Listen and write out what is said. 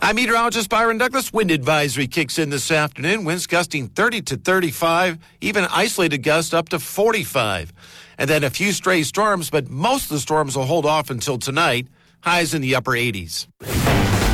I'm meteorologist Byron Douglas. Wind advisory kicks in this afternoon. Winds gusting 30 to 35, even isolated gusts up to 45. And then a few stray storms, but most of the storms will hold off until tonight. Highs in the upper 80s.